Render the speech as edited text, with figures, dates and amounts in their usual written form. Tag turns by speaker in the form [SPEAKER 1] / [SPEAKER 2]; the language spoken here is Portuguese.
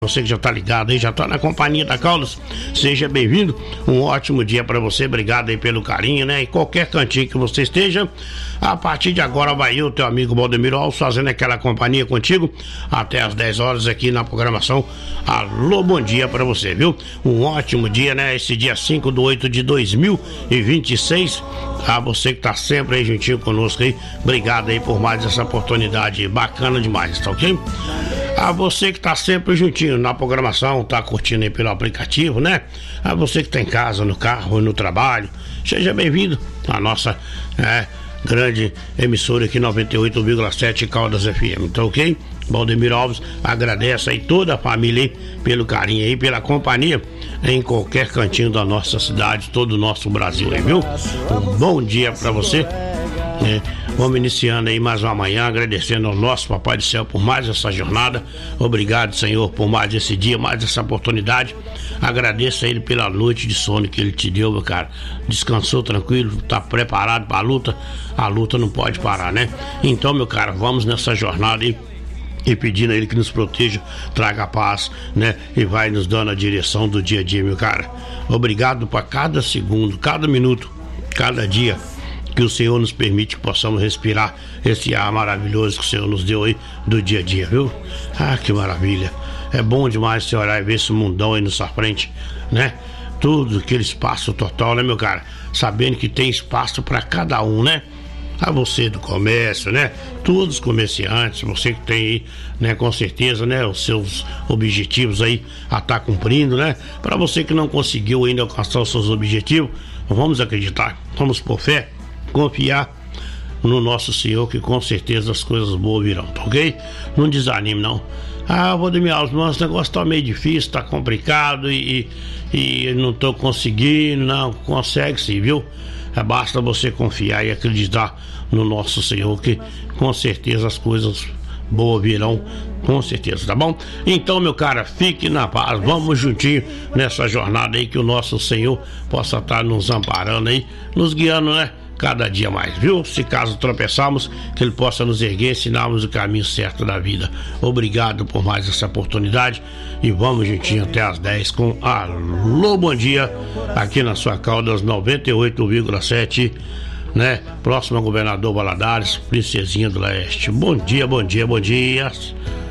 [SPEAKER 1] Você que já tá ligado aí, já tá na companhia da Caldas, seja bem-vindo, um ótimo dia pra você, obrigado aí pelo carinho, né? Em qualquer cantinho que você esteja, a partir de agora vai eu, teu amigo Valdemiro Alves, fazendo aquela companhia contigo, até as 10 horas aqui na programação. Alô, bom dia pra você, viu? Um ótimo dia, né? Esse dia 5/8/2026, a você que tá sempre aí juntinho conosco aí, obrigado aí por mais essa oportunidade bacana demais, tá ok? A você que tá sempre juntinho na programação, tá curtindo aí pelo aplicativo, né? A você que tá em casa, no carro, no trabalho, seja bem-vindo à nossa grande emissora aqui, 98,7 Caldas FM, tá ok? Valdemiro Alves agradece aí toda a família aí pelo carinho aí, pela companhia em qualquer cantinho da nossa cidade, todo o nosso Brasil aí, viu? Um bom dia pra você. Vamos iniciando aí mais uma manhã, agradecendo ao nosso Papai do Céu por mais essa jornada. Obrigado, Senhor, por mais esse dia, mais essa oportunidade. Agradeço a Ele pela noite de sono que Ele te deu, meu cara. Descansou tranquilo, tá preparado para a luta não pode parar, né? Então, meu cara, vamos nessa jornada aí e pedindo a Ele que nos proteja, traga paz, né? E vai nos dando a direção do dia a dia, meu cara. Obrigado por cada segundo, cada minuto, cada dia que o Senhor nos permite que possamos respirar esse ar maravilhoso que o Senhor nos deu aí do dia a dia, viu? Ah, que maravilha. É bom demais você olhar e ver esse mundão aí na sua frente, né? Tudo aquele espaço total, né, meu cara? Sabendo que tem espaço para cada um, né? A você do comércio, né? Todos os comerciantes, você que tem aí, né, com certeza, né, os seus objetivos aí a estar cumprindo, né? Para você que não conseguiu ainda alcançar os seus objetivos, vamos acreditar, vamos por fé, confiar no nosso Senhor, que com certeza as coisas boas virão, tá ok? Não desanime, não. Valdemiro Alves, mas esse negócio tá meio difícil, tá complicado e não tô conseguindo. Não, consegue sim, viu? Basta você confiar e acreditar no nosso Senhor, que com certeza as coisas boas virão, com certeza, tá bom? Então, meu cara, fique na paz, vamos juntinho nessa jornada aí, que o nosso Senhor possa estar nos amparando aí, nos guiando, né? Cada dia mais, viu? Se caso tropeçarmos, que Ele possa nos erguer, ensinarmos o caminho certo da vida. Obrigado por mais essa oportunidade e vamos juntinho até as 10 com Alô, bom dia, aqui na sua Caldas 98,7, né? Próximo a Governador Valadares, Princesinha do Leste. Bom dia, bom dia, bom dia.